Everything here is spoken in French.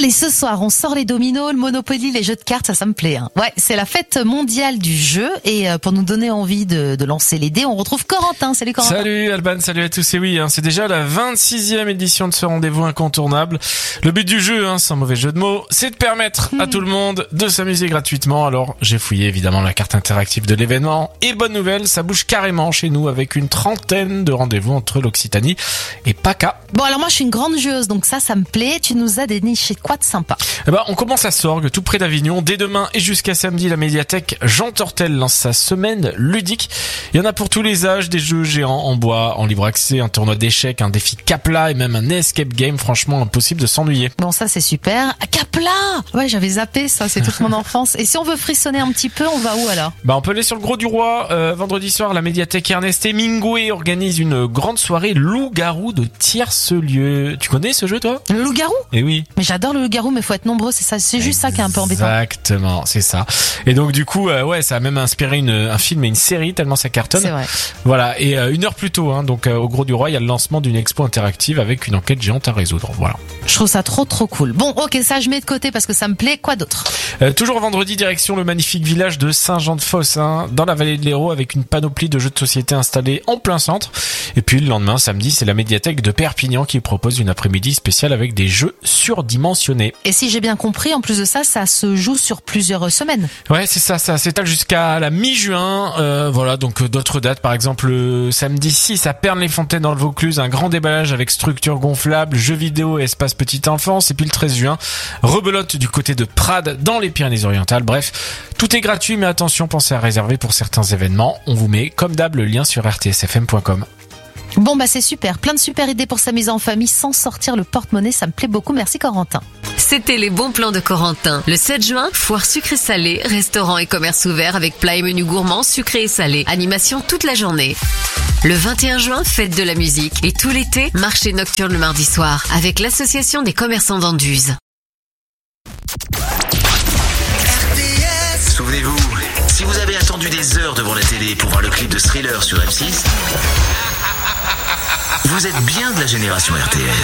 Allez, ce soir, on sort les dominos, le Monopoly, les jeux de cartes, ça me plaît. Hein. Ouais, c'est la fête mondiale du jeu et pour nous donner envie de lancer les dés, on retrouve Corentin. Salut Corentin. Salut Alban, salut à tous. Et oui, c'est déjà la 26e édition de ce rendez-vous incontournable. Le but du jeu, sans mauvais jeu de mots, c'est de permettre à tout le monde de s'amuser gratuitement. Alors, j'ai fouillé évidemment la carte interactive de l'événement et bonne nouvelle, ça bouge carrément chez nous avec une trentaine de rendez-vous entre l'Occitanie et PACA. Bon, alors moi je suis une grande joueuse, donc ça me plaît. Tu nous as déniché quoi de sympa? On commence à Sorgues, tout près d'Avignon. Dès demain et jusqu'à samedi, la médiathèque Jean Tortel lance sa semaine ludique. Il y en a pour tous les âges, des jeux géants en bois, en libre accès, un tournoi d'échecs, un défi Capla et même un escape game. Franchement, impossible de s'ennuyer. Bon, ça c'est super. Capla! Ouais, j'avais zappé ça, c'est toute mon enfance. Et si on veut frissonner un petit peu, on va où alors? On peut aller sur le Gros du Roi. Vendredi soir, la médiathèque Ernest Hemingway organise une grande soirée loup-garou de tierce-lieu. Tu connais ce jeu, toi? Le loup-garou? Eh oui. Mais j'adore le loup-garou, mais faut être nombreux, c'est ça, c'est juste ça qui est un peu embêtant. Exactement, c'est ça. Et donc du coup, ça a même inspiré un film et une série tellement ça cartonne. C'est vrai. Voilà. Et une heure plus tôt, donc au Gros du Roi, il y a le lancement d'une expo interactive avec une enquête géante à résoudre. Voilà. Je trouve ça trop cool. Bon, ok, ça je mets de côté parce que ça me plaît. Quoi d'autre? Toujours vendredi, direction le magnifique village de Saint-Jean-de-Fosse, dans la vallée de l'Hérault, avec une panoplie de jeux de société installés en plein centre. Et puis le lendemain, samedi, c'est la médiathèque de Perpignan qui propose une après-midi spéciale avec des jeux surdimensionnés. Et si j'ai bien compris, en plus de ça, ça se joue sur plusieurs semaines. Ouais, c'est ça s'étale jusqu'à la mi-juin. Voilà, donc d'autres dates, par exemple le samedi 6 à Pernes-les-Fontaines dans le Vaucluse, un grand déballage avec structures gonflables, jeux vidéo et espace petite enfance. Et puis le 13 juin, rebelote du côté de Prades dans les Pyrénées-Orientales. Bref, tout est gratuit, mais attention, pensez à réserver pour certains événements. On vous met comme d'hab le lien sur rtsfm.com. Bon c'est super, plein de super idées pour s'amuser en famille sans sortir le porte-monnaie, ça me plaît beaucoup, merci Corentin. C'était les bons plans de Corentin. Le 7 juin, foire sucré-salé, restaurant et commerce ouvert avec plats et menus gourmands sucrés et salés. Animation toute la journée. Le 21 juin, fête de la musique. Et tout l'été, marché nocturne le mardi soir avec l'association des commerçants d'Anduze. Souvenez-vous, si vous avez attendu des heures devant la télé pour voir le clip de Thriller sur M6, vous êtes bien de la génération RTL.